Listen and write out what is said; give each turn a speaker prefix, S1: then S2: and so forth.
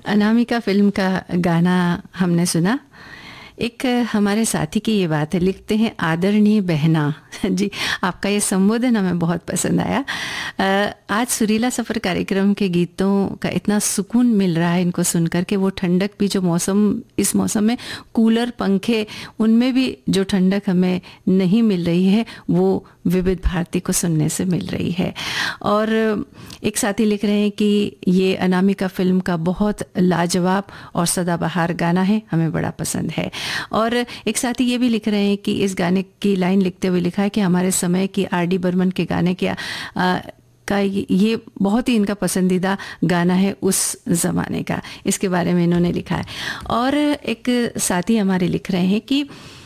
S1: Anamika film का गाना हमने सुना। एक हमारे साथी की ये बात है, लिखते हैं आदरणीय बहना जी, आपका ये संबोधन हमें बहुत पसंद आया। आज सुरीला सफ़र कार्यक्रम के गीतों का इतना सुकून मिल रहा है इनको सुनकर के, वो ठंडक भी जो मौसम, इस मौसम में कूलर पंखे उनमें भी जो ठंडक हमें नहीं मिल रही है वो विविध भारती को सुनने से मिल रही है। और एक साथी लिख रहे हैं कि ये अनामिका फ़िल्म का बहुत लाजवाब और सदाबहार गाना है, हमें बड़ा पसंद है। और एक साथी ये भी लिख रहे हैं कि इस गाने की लाइन लिखते हुए लिखा है कि हमारे समय की आर.डी. बर्मन के गाने का ये बहुत ही इनका पसंदीदा गाना है उस ज़माने का, इसके बारे में इन्होंने लिखा है। और एक साथी हमारे लिख रहे हैं कि